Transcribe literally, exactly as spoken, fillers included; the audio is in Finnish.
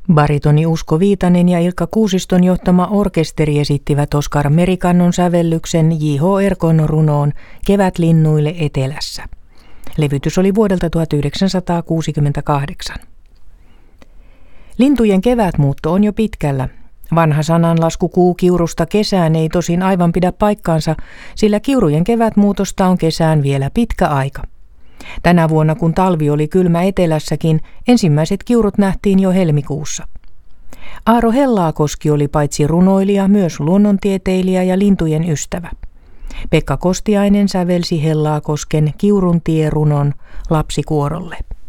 Baritoni Usko Viitanen ja Ilkka Kuusiston johtama orkesteri esittivät Oskar Merikannon sävellyksen J H Erkon runoon Kevätlinnuille etelässä. Levytys oli vuodelta tuhatyhdeksänsataakuusikymmentäkahdeksan. Lintujen kevätmuutto on jo pitkällä. Vanha sananlasku kuukiurusta kesään ei tosin aivan pidä paikkaansa, sillä kiurujen kevätmuutosta on kesään vielä pitkä aika. Tänä vuonna, kun talvi oli kylmä etelässäkin, ensimmäiset kiurut nähtiin jo helmikuussa. Aaro Hellaakoski oli paitsi runoilija, myös luonnontieteilijä ja lintujen ystävä. Pekka Kostiainen sävelsi Hellaakosken Kiuruntie-runon lapsikuorolle.